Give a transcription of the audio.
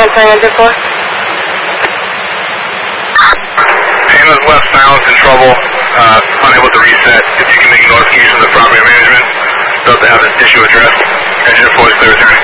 Transferring engine 4. Ambulance left silence in trouble, unable to reset. If you can make notification of the property management, they'll have this issue addressed. Engine 4 is clear return.